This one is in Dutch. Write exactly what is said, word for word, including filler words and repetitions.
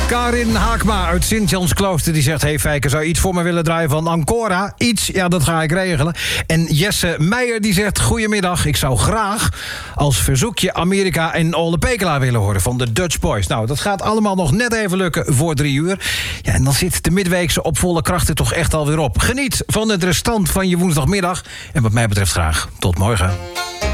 Karin Haakma uit Sint-Jans-Klooster die zegt... hey Fijke, zou je iets voor me willen draaien van Ancora? Iets, ja, dat ga ik regelen. En Jesse Meijer die zegt... goedemiddag, ik zou graag als verzoekje Amerika en Ole Pekela willen horen... van de Dutch Boys. Nou, dat gaat allemaal nog net even lukken voor drie uur. Ja, en dan zit de midweekse op volle krachten toch echt alweer op. Geniet van het restant van je woensdagmiddag. En wat mij betreft graag tot morgen.